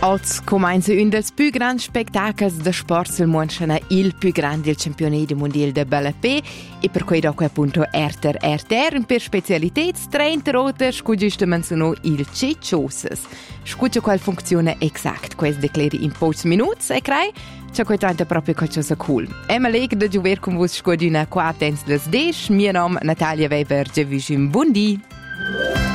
Als comincia un dels più grands spectacles de sport sul mondo, il più grande campionato mondiale de ballapé e per cui dopo appunto RTR per specialità 30 rote scusi menzionò il ceccioses. Scusi qual funziona esatto, questo decleri in pochi minuti e crei c'è qualcosa proprio qualcosa cool. E mi lega da giovere con voi scusi una quarta des 10. Mio nome Natalia Weber, buon dì.